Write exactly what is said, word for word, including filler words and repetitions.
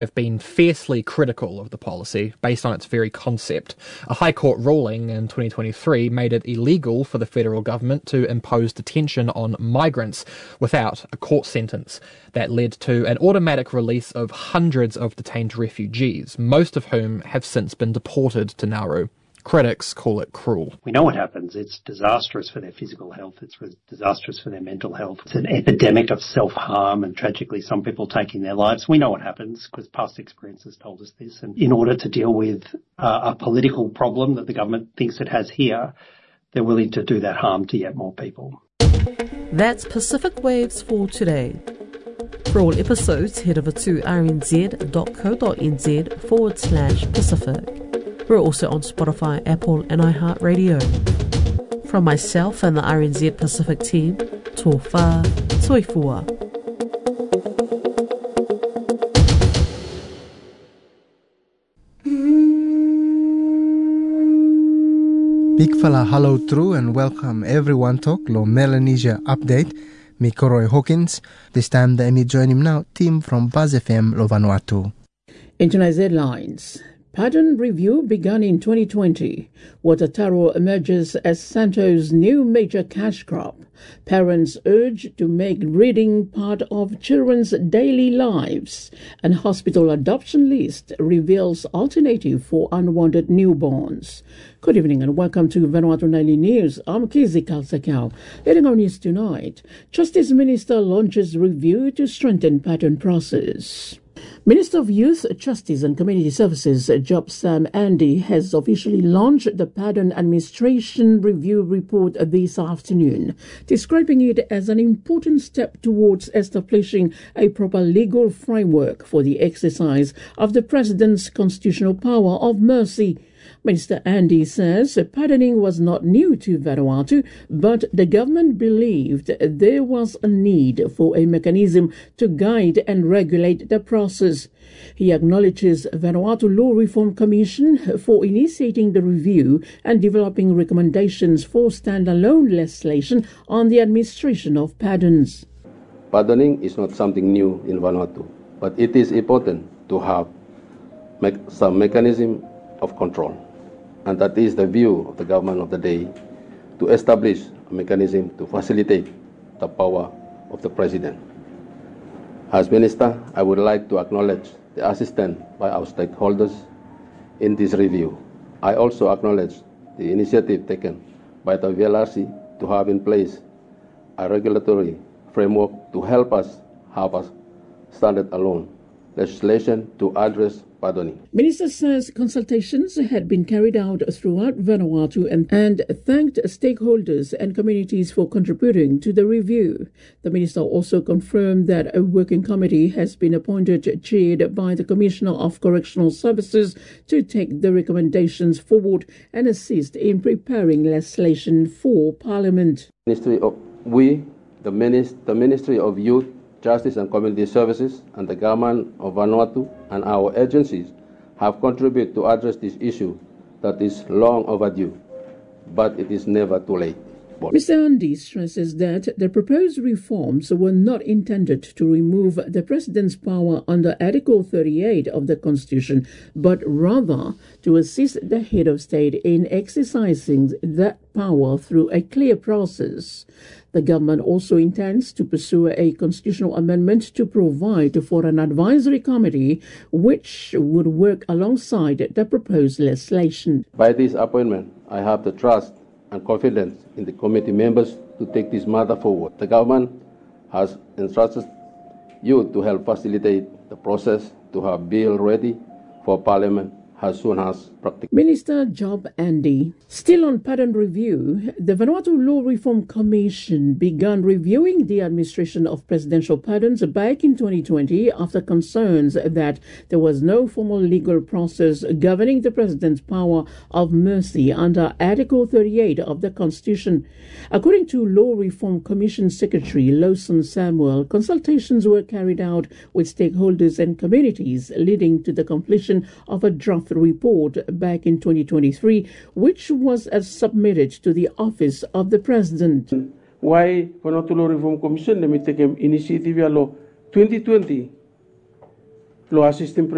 have been fiercely critical of the policy based on its very concept. A High Court ruling in twenty twenty-three made it illegal for the federal government to impose detention on migrants without a court sentence. That led to an automatic release of hundreds of detained refugees, most of whom have since been deported to Nauru. Critics call it cruel. We know what happens. It's disastrous for their physical health. It's disastrous for their mental health. It's an epidemic of self-harm and tragically some people taking their lives. We know what happens because past experience has told us this. And in order to deal with uh, a political problem that the government thinks it has here, they're willing to do that harm to yet more people. That's Pacific Waves for today. For all episodes, head over to rnz.co.nz forward slash Pacific. We're also on Spotify, Apple and iHeartRadio. From myself and the R N Z Pacific team, tō whā, toi fua. Big fella hello true and welcome everyone to Lo Melanesia Update. Me Koroi Hawkins. This time the me join him now, team from Buzz F M Lo Vanuatu. International headlines. Pardon review begun in twenty twenty. Watataro emerges as Santo's new major cash crop. Parents urge to make reading part of children's daily lives. And hospital adoption list reveals alternative for unwanted newborns. Good evening and welcome to Vanuatu Nightly News. I'm Kizi Kalsakau. Leading our news tonight, Justice Minister launches review to strengthen pattern process. Minister of Youth, Justice and Community Services, Job Sam Andy, has officially launched the Pardon Administration Review Report this afternoon, describing it as an important step towards establishing a proper legal framework for the exercise of the President's constitutional power of mercy. Minister Andy says pardoning was not new to Vanuatu, but the government believed there was a need for a mechanism to guide and regulate the process. He acknowledges Vanuatu Law Reform Commission for initiating the review and developing recommendations for standalone legislation on the administration of pardons. Pardoning is not something new in Vanuatu, but it is important to have me- some mechanism of control. And that is the view of the government of the day, to establish a mechanism to facilitate the power of the President. As Minister, I would like to acknowledge the assistance by our stakeholders in this review. I also acknowledge the initiative taken by the V L R C to have in place a regulatory framework to help us have a standard-alone legislation to address pardoning. Minister says consultations had been carried out throughout Vanuatu and, and thanked stakeholders and communities for contributing to the review. The minister also confirmed that a working committee has been appointed, chaired by the Commissioner of Correctional Services, to take the recommendations forward and assist in preparing legislation for Parliament. Ministry of we, the, minis, the Ministry of Youth, Justice and Community Services and the government of Vanuatu and our agencies have contributed to address this issue that is long overdue, but it is never too late. Mister Andy stresses that the proposed reforms were not intended to remove the President's power under Article thirty-eight of the Constitution, but rather to assist the head of state in exercising that power through a clear process. The government also intends to pursue a constitutional amendment to provide for an advisory committee which would work alongside the proposed legislation. By this appointment, I have the trust and confidence in the committee members to take this matter forward. The government has entrusted you to help facilitate the process to have bill ready for Parliament as soon as practical. Minister Job Andy. Still on pardon review, the Vanuatu Law Reform Commission began reviewing the administration of presidential pardons back in twenty twenty after concerns that there was no formal legal process governing the President's power of mercy under Article thirty-eight of the Constitution. According to Law Reform Commission Secretary Lawson Samuel, consultations were carried out with stakeholders and communities, leading to the completion of a draft report back in twenty twenty-three, which was uh, submitted to the Office of the President. Why Vanuatu Law Reform Commission, let me take an initiative law twenty twenty law assistant